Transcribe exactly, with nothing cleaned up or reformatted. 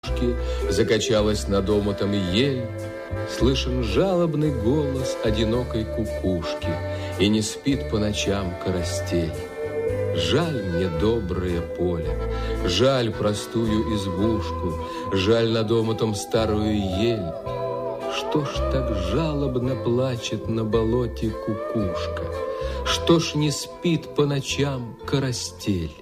Закачалась над омутом ель, слышен жалобный голос одинокой кукушки, и не спит по ночам карастель. Жаль мне доброе поле, жаль простую избушку, жаль над омутом старую ель. Что ж так жалобно плачет на болоте кукушка? Что ж не спит по ночам карастель?